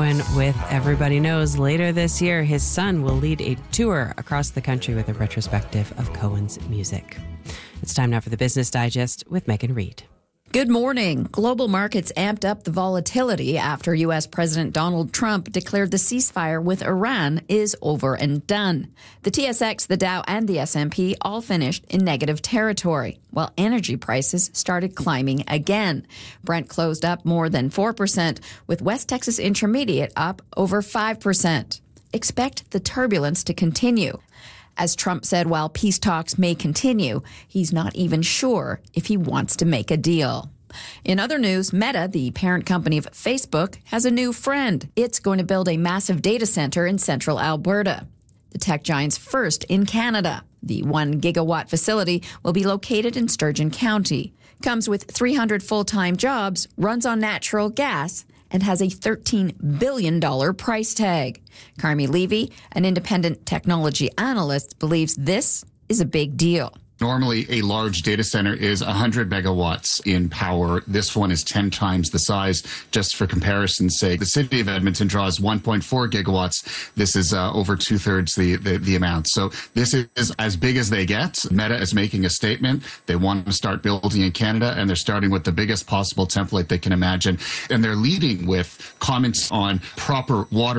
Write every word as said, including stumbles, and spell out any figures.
Cohen with Everybody Knows. Later this year, his son will lead a tour across the country with a retrospective of Cohen's music. It's time now for the Business Digest with Megan Reid. Good morning. Global markets amped up the volatility after U S. President Donald Trump declared the ceasefire with Iran is over and done. The T S X, the Dow, and the S and P all finished in negative territory, while energy prices started climbing again. Brent closed up more than four percent, with West Texas Intermediate up over five percent. Expect the turbulence to continue. As Trump said, while peace talks may continue, he's not even sure if he wants to make a deal. In other news, Meta, the parent company of Facebook, has a new friend. It's going to build a massive data center in central Alberta, the tech giant's first in Canada. The one gigawatt facility will be located in Sturgeon County, comes with three hundred full-time jobs, runs on natural gas, and has a thirteen billion dollars price tag. Carmi Levy, an independent technology analyst, believes this is a big deal. Normally, a large data center is one hundred megawatts in power. This one is ten times the size. Just for comparison's sake, the city of Edmonton draws one point four gigawatts. This is uh, over two-thirds the, the, the amount. So this is as big as they get. Meta is making a statement. They want to start building in Canada, and they're starting with the biggest possible template they can imagine. And they're leading with comments on proper water